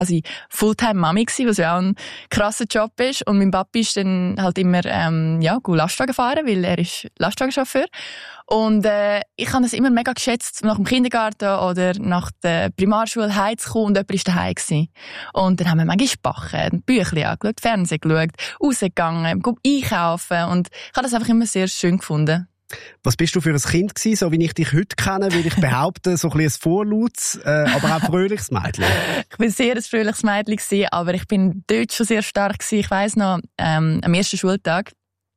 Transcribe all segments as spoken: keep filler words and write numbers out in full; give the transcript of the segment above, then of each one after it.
quasi Fulltime-Mami gsi, was ja auch ein krasser Job ist. Und mein Papi ist dann halt immer, ähm, ja, gut Lastwagen fahren, weil er ist Lastwagenchauffeur. Und, äh, ich habe es immer mega geschätzt, nach dem Kindergarten oder nach der Primarschule heimzukommen und jemand war daheim gewesen. Und dann haben wir manchmal gebacken, Büchlein angeschaut, Fernsehen geschaut, rausgegangen, einkaufen. Und ich habe das einfach immer sehr schön gefunden. Was bist du für ein Kind gewesen, so wie ich dich heute kenne, würde ich behaupten, so ein bisschen ein vorlautes, äh, aber auch fröhliches Mädchen? Ich bin sehr ein fröhliches Mädchen gewesen, aber ich bin dort schon sehr stark gewesen. Ich weiss noch, ähm, am ersten Schultag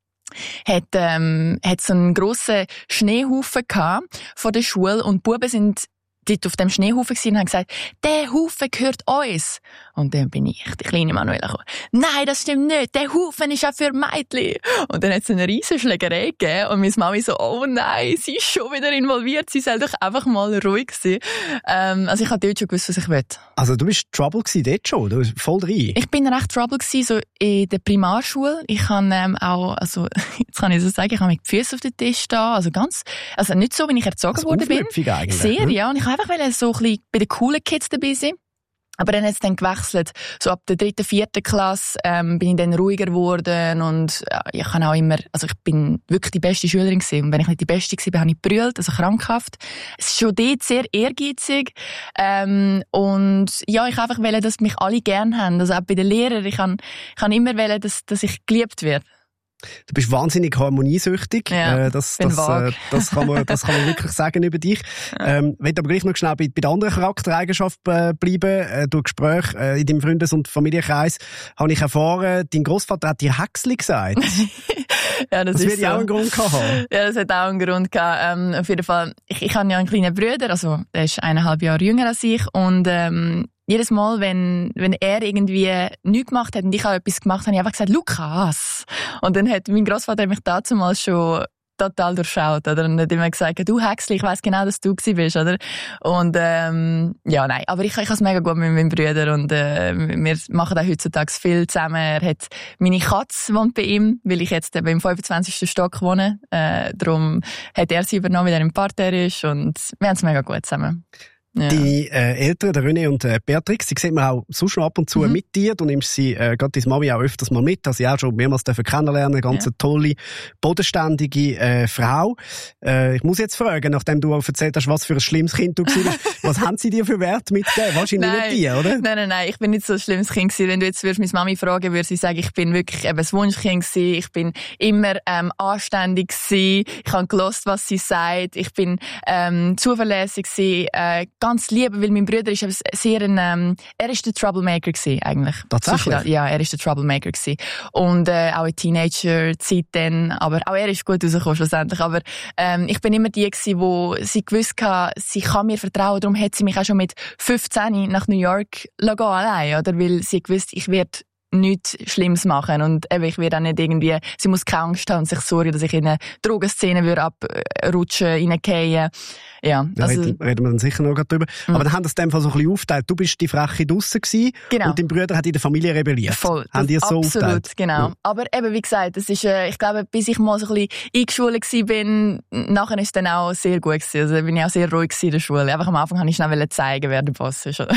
hat, ähm, hat so einen grossen Schneehaufen gehabt vor der Schule und die Buben sind dort auf dem Schneehaufen gewesen und haben gesagt, der Haufen gehört uns. Und dann bin ich, die kleine Manuela, gekommen. Nein, das stimmt nicht. Der Haufen ist auch für Mädchen. Und dann hat es eine riesen Schlägerei gegeben und meine Mami so, oh nein, sie ist schon wieder involviert. Sie soll doch einfach mal ruhig sein. Ähm, also ich habe dort schon gewusst, was ich will. Also du bist Trouble gewesen dort schon? Du bist voll rein? Ich bin recht Trouble gewesen, so in der Primarschule. Ich habe ähm, auch, also, jetzt kann ich so sagen, ich habe mit die Füße auf den Tisch da. Also ganz, also nicht so, wie ich erzogen also worden bin. Eigentlich, Sehr, ne? ja. Und ich einfach so ein bisschen bei den coolen Kids dabei sein. Aber dann hat es dann gewechselt. So ab der dritten, vierten Klasse ähm, bin ich dann ruhiger geworden und ja, ich kann auch immer, also ich bin wirklich die beste Schülerin gewesen. Und wenn ich nicht die Beste war, habe ich gebrüllt, also krankhaft. Es ist schon dort sehr ehrgeizig. Ähm, und ja, ich einfach wollte, dass mich alle gern haben. Also auch bei den Lehrern. Ich kann, ich kann immer wollen, dass, dass ich geliebt werde. Du bist wahnsinnig harmoniesüchtig. Ja, äh, das, bin das, äh, das, kann man, das kann man wirklich sagen über dich. Ähm, ich will aber gleich noch schnell bei, bei der anderen Charaktereigenschaft äh, bleiben. Äh, durch Gespräche äh, in deinem Freundes- und Familienkreis habe ich erfahren, dein Großvater hat dir Häcksli gesagt. Ja, das das ist wird so. ja auch einen Grund gehabt haben. Ja, das hat auch einen Grund gehabt. Ähm, auf jeden Fall, ich, ich habe ja einen kleinen Bruder, also der ist eineinhalb Jahre jünger als ich und ähm, jedes Mal, wenn, wenn er irgendwie nichts gemacht hat und ich auch etwas gemacht habe, habe ich einfach gesagt, Lukas! Und dann hat mein Grossvater mich damals schon total durchschaut, oder? Und hat immer gesagt, du Häcksli, ich weiss genau, dass du gewesen bist, oder? Und, ähm, ja, nein. Aber ich, ich habe es mega gut mit meinem Bruder und, äh, wir machen auch heutzutage viel zusammen. Er hat, meine Katze wohnt bei ihm, weil ich jetzt eben im fünfundzwanzigsten Stock wohne. Äh, darum hat er sie übernommen, weil er im Parterre ist und wir haben es mega gut zusammen. Ja. Die äh, Eltern, der René und äh, Beatrix, die sieht man auch sonst noch ab und zu mhm. mit dir. Du nimmst sie, äh, gerade deine Mami auch öfters mal mit. Hast sie auch schon mehrmals kennenlernen. Eine ganz ja. tolle, bodenständige äh, Frau. Äh, ich muss jetzt fragen, nachdem du auch erzählt hast, was für ein schlimmes Kind du warst, was haben sie dir für Werte mitgegeben? Wahrscheinlich nein. nicht die, oder? Nein, nein, nein. Ich bin nicht so ein schlimmes Kind gewesen. Wenn du jetzt würdest meine Mami fragen, würde sie sagen, ich bin wirklich eben das Wunschkind gewesen. Ich bin immer ähm, anständig gewesen. Ich habe gehört, was sie sagt. Ich bin ähm, zuverlässig gewesen. Äh, ganz lieb, weil mein Bruder ist sehr ein, ähm, er ist der Troublemaker gewesen, eigentlich. Tatsächlich? Ja, er ist der Troublemaker gewesen. Und, äh, auch in Teenager-Zeit dann, aber auch er ist gut rausgekommen schlussendlich. Aber, ähm, ich bin immer die gewesen, wo sie gewusst hat, sie kann mir vertrauen, darum hat sie mich auch schon mit fünfzehn nach New York gehen, allein, oder? Weil sie gewusst, ich werde nichts Schlimmes machen und eben, ich werde auch nicht irgendwie, sie muss keine Angst haben und sich sorgen, dass ich in eine Drogenszene würde abrutschen, reingehen. Ja, da also, reden, reden wir dann sicher noch drüber. Mhm. Aber dann haben das in dem Fall so ein bisschen aufgeteilt. Du bist die Freche draussen gewesen genau. und dein Bruder hat in der Familie rebelliert. Voll. Haben die es so absolut, aufgeteilt? Genau. Ja. Aber eben, wie gesagt, das ist, äh, ich glaube, bis ich mal so ein bisschen eingeschult gewesen bin, nachher ist es dann auch sehr gut gewesen. Also bin ich auch sehr ruhig gewesen in der Schule. Einfach am Anfang wollte ich schnell zeigen, wer der Boss ist.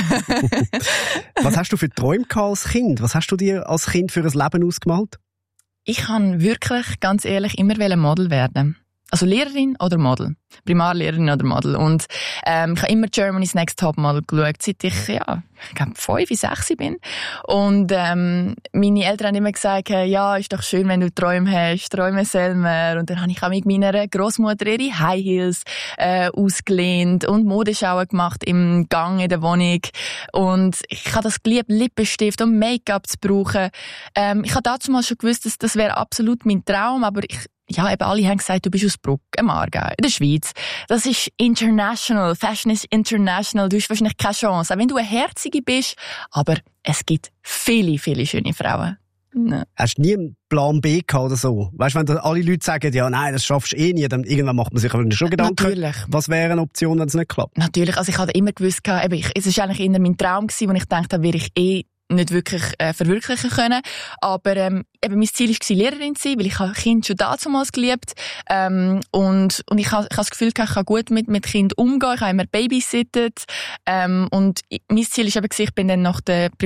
Was hast du für Träume gehabt als Kind? Was hast du dir als Kind für ein Leben ausgemalt? Ich kann wirklich, ganz ehrlich, immer Model werden. Also Lehrerin oder Model. Primarlehrerin oder Model. Und ähm, ich habe immer Germany's Next Topmodel geschaut, seit ich, ja, ich glaube, fünf, sechs bin. Und ähm, meine Eltern haben immer gesagt, ja, ist doch schön, wenn du Träume hast, Träume selber. Und dann habe ich auch mit meiner Großmutter ihre High Heels äh, ausgelehnt und Modeschauen gemacht im Gang in der Wohnung. Und ich habe das geliebt, Lippenstift und Make-up zu brauchen. Ähm, ich habe damals schon gewusst, dass das wäre absolut mein Traum, aber ich ja, eben alle haben gesagt, du bist aus Bruck, im Aargau, in der Schweiz. Das ist international. Fashion ist international. Du hast wahrscheinlich keine Chance. Auch wenn du eine Herzige bist. Aber es gibt viele, viele schöne Frauen. Ja. Hast du nie einen Plan B gehabt oder so? Weißt du, wenn alle Leute sagen, ja, nein, das schaffst du eh nie, dann irgendwann macht man sich aber schon Gedanken. Natürlich. Was wäre eine Option, wenn es nicht klappt? Natürlich. Also ich hatte immer gewusst, eben, ich, es war eigentlich eher mein Traum gewesen, wo ich dachte, wäre ich eh nicht wirklich äh, verwirklichen können. Aber ähm, eben mein Ziel war, Lehrerin zu sein, weil ich habe Kinder schon damals geliebt. Ähm, und, und ich habe ich hab das Gefühl, ich kann gut mit, mit Kindern umgehen. Ich habe immer babysittet. Ähm, und mein Ziel war eben, ich bin dann nach der